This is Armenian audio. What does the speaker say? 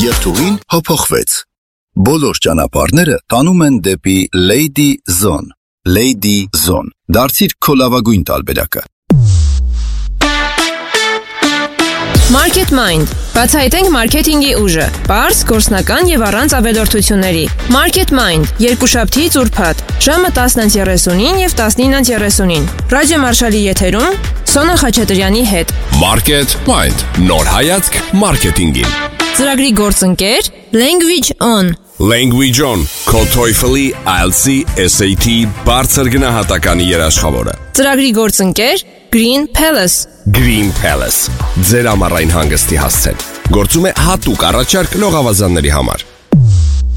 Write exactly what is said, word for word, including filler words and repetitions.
երթուղին հափոխվեց։ Բոլոր ճանապարհները տանում են դեպի Lady Zone։ Lady Zone։ Դարձիր քո լավագույն տարբերակը։ Market Mind. Բացահայտենք մարքեթինգի ուժը։ Պարզ, գործնական եւ առանց ավելորդությունների։ Market Mind. Երկուշաբթի ուրբաթ, ժամը տասն երեսունին եւ տասնինը երեսունին։ Ռադիո Մարշալի եթերում Սոնա Խաչատրյանի հետ։ Market Mind. Նոր հայացք մարքեթինգին։ Ծրագրի գործընկեր Language On. Language On. Քո TOEFL-ի, I E L T S-ի, S A T բարձր գնահատականի երաշխավորը։ Ծրագրի գործընկեր Green Palace. Green Palace. Ձեր ամառային հանգստի հասցեն։ Գործում է հատուկ առաջարկ լողավազանների համար։